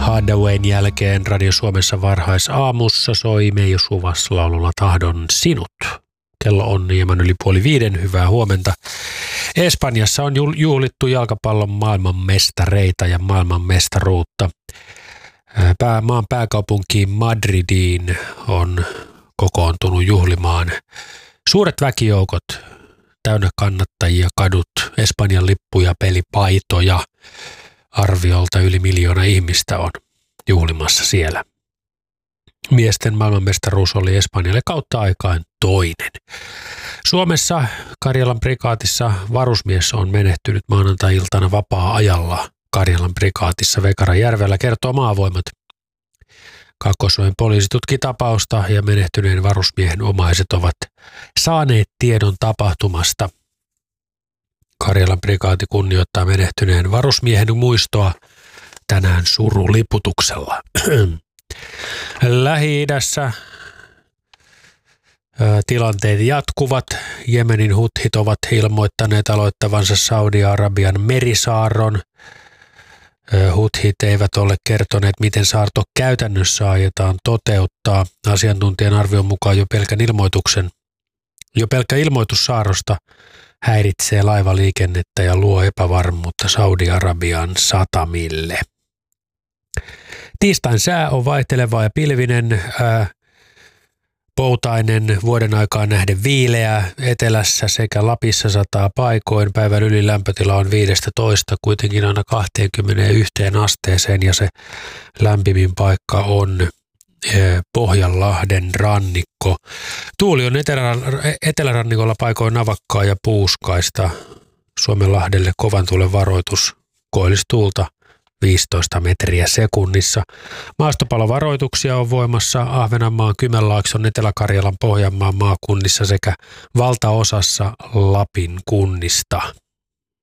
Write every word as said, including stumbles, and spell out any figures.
Hardawayn jälkeen Radio Suomessa varhaisaamussa soi Meijo Suvas laululla Tahdon sinut. Kello on hieman yli puoli viiden. Hyvää huomenta. Espanjassa on juhlittu jalkapallon maailmanmestareita ja maailmanmestaruutta. Pää, maan pääkaupunkiin Madridiin on kokoontunut juhlimaan suuret väkijoukot, täynnä kannattajia, kadut, Espanjan lippuja, pelipaitoja. Arviolta yli miljoona ihmistä on juhlimassa siellä. Miesten maailmanmestaruus oli Espanjalle kautta aikaan toinen. Suomessa Karjalan prikaatissa varusmies on menehtynyt maanantai-iltana vapaa-ajalla. Karjalan prikaatissa Vekarajärvellä kertoo Maavoimat. Kaakkois-Suomen poliisi tutki tapausta ja menehtyneen varusmiehen omaiset ovat saaneet tiedon tapahtumasta. Karjalan prikaati kunnioittaa menehtyneen varusmiehen muistoa tänään suruliputuksella. Lähi-idässä tilanteet jatkuvat. Jemenin huthit ovat ilmoittaneet aloittavansa Saudi-Arabian merisaarron. Huthit eivät ole kertoneet, miten saarto käytännössä aiotaan toteuttaa. Asiantuntijan arvion mukaan jo pelkän ilmoituksen, jo pelkkä ilmoitus saarrosta häiritsee laivaliikennettä ja luo epävarmuutta Saudi-Arabian satamille. Tiistain sää on vaihteleva ja pilvinen, ää, poutainen, vuoden aikaan nähden viileä, etelässä sekä Lapissa sataa paikoin. Päivän yli lämpötila on viisitoista, kuitenkin aina kaksikymmentäyksi asteeseen ja se lämpimin paikka on Pohjanlahden rannikko. Tuuli on etelä, etelärannikolla paikoin navakkaa ja puuskaista. Suomenlahdelle kovan tuulen varoitus, koillistuulta viisitoista metriä sekunnissa. Maastopalovaroituksia on voimassa Ahvenanmaan, Kymenlaakson, Etelä-Karjalan, Pohjanmaan maakunnissa sekä valtaosassa Lapin kunnista.